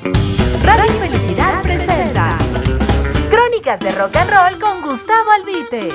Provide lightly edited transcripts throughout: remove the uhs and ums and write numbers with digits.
Radio Felicidad presenta Crónicas de Rock and Roll con Gustavo Albite.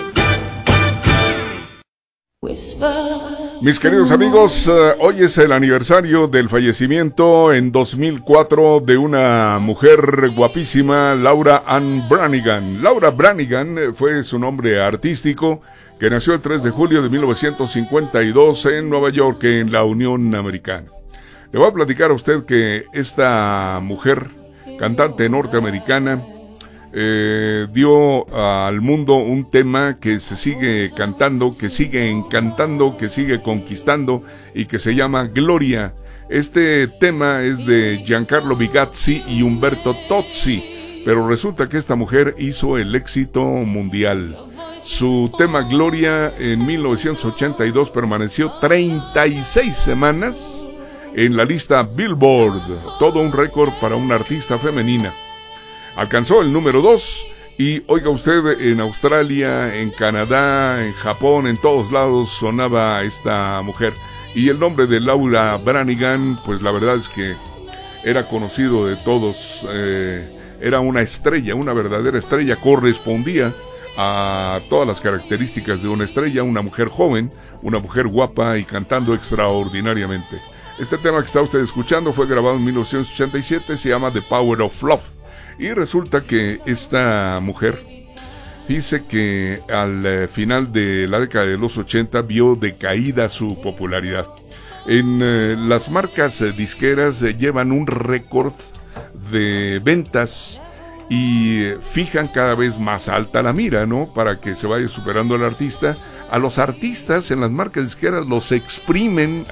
Mis queridos amigos, hoy es el aniversario del fallecimiento en 2004 de una mujer guapísima, Laura Ann Branigan. Laura Branigan fue su nombre artístico, que nació el 3 de julio de 1952 en Nueva York, en la Unión Americana. Le voy a platicar a usted que esta mujer, cantante norteamericana, dio al mundo un tema que se sigue cantando, que sigue encantando, que sigue conquistando y que se llama Gloria. Este tema es de Giancarlo Bigazzi y Umberto Tozzi, pero resulta que esta mujer hizo el éxito mundial. Su tema Gloria en 1982 permaneció 36 semanas en la lista Billboard, todo un récord para una artista femenina. Alcanzó el número 2 y oiga usted, en Australia, en Canadá, en Japón, en todos lados sonaba esta mujer. Y el nombre de Laura Branigan, pues la verdad es que era conocido de todos, era una estrella, una verdadera estrella, correspondía a todas las características de una estrella, una mujer joven, una mujer guapa y cantando extraordinariamente. Este tema que está usted escuchando fue grabado en 1987, se llama The Power of Love. Y resulta que esta mujer dice que al final de la década de los 80 vio decaída su popularidad. En las marcas disqueras llevan un récord de ventas y fijan cada vez más alta la mira, ¿no? Para que se vaya superando al artista. A los artistas en las marcas disqueras los exprimen